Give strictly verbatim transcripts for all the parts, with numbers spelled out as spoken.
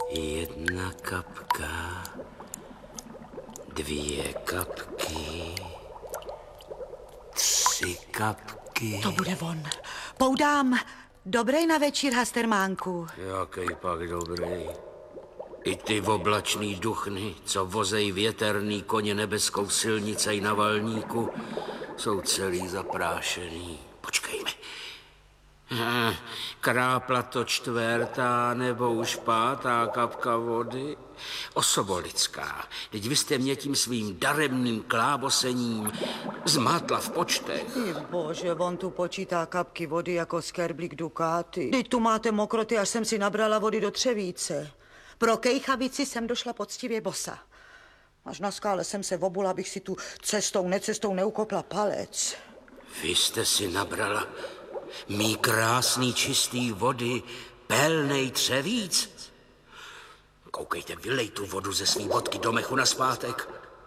Jedna kapka, dvě kapky, tři kapky. To bude on. Poudám. Dobrý na večír, Hastermánku. Jaký pak dobrý. I ty oblačný duchny, co vozej věterný koně nebeskou silnicej na Valníku, jsou celý zaprášený. Počkejme. Hm, krápla to čtvrtá nebo už pátá kapka vody? Osobolická, teď vy jste mě tím svým daremným klábosením zmátla v počtech. Ty bože, on tu počítá kapky vody jako skerblík dukáty. Teď tu máte mokroty, až jsem si nabrala vody do třevíce. Pro kejchavici jsem došla poctivě bosa. Až na skále jsem se obula, abych si tu cestou, necestou neukopla palec. Vy jste si nabrala mý krásný čistý vody pelnej třevíc? Koukejte, vylej tu vodu ze svý vodky do mechu naspátek.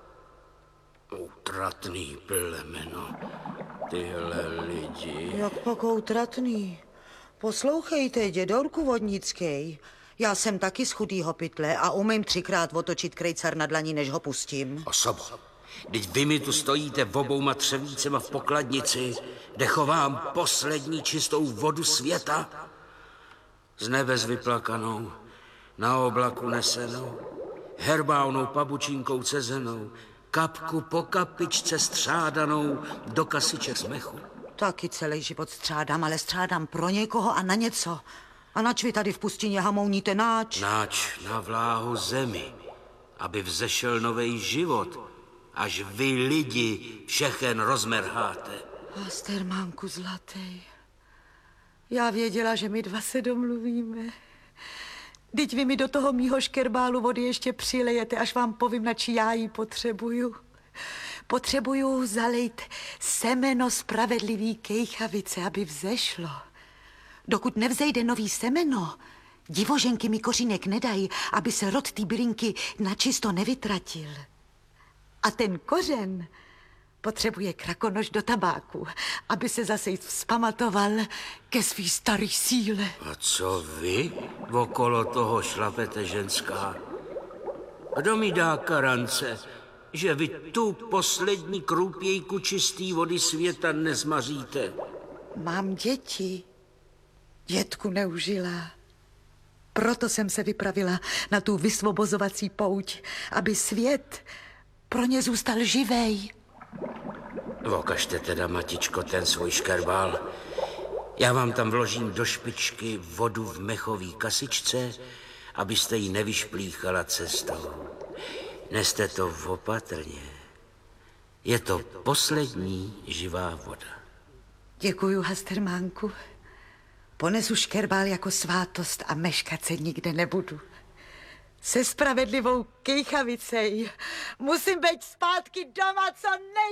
Utratný plemeno, tyhle lidi. Jak pak utratný? Poslouchejte, dědorku vodnický. Já jsem taky z chudýho pytle a umím třikrát otočit krejcar na dlaní, než ho pustím. Osobo, teď vy mi tu stojíte v obouma třevícema v pokladnici, kde chovám poslední čistou vodu světa. Z nebes vyplakanou, na oblaku nesenou, herbávnou pabučinkou cezenou, kapku po kapičce střádanou do kasiče smechu. Taky celý život střádám, ale střádám pro někoho a na něco. A nač vy tady v pustině hamouníte náč? Náč na vláhu zemi, aby vzešel novej život, až vy lidi všechen rozmerháte. Hastermánku zlatý, já věděla, že my dva se domluvíme. Vždyť vy mi do toho mýho škerbálu vody ještě přilejete, až vám povím, na či já ji potřebuju. Potřebuju zalejt semeno spravedlivý kejchavice, aby vzešlo. Dokud nevzejde nový semeno, divoženky mi kořínek nedají, aby se rod té bylinky načisto nevytratil. A ten kořen potřebuje krakonoš do tabáku, aby se zase vzpamatoval ke svý starý síle. A co vy okolo toho šlapete, ženská? Kdo mi dá garance, že vy tu poslední krůpějku čistý vody světa nezmaříte? Mám děti. Dětku neužila. Proto jsem se vypravila na tu vysvobozovací pouť, aby svět pro ně zůstal živej. Okažte teda, matičko, ten svůj škerbál. Já vám tam vložím do špičky vodu v mechový kasičce, abyste ji nevyšplíchala cestou. Neste to opatrně. Je to poslední živá voda. Děkuju, Hastermánku. Ponesu škerbál jako svátost a meškat se nikde nebudu. Se spravedlivou kejchavicej musím být zpátky doma co nej...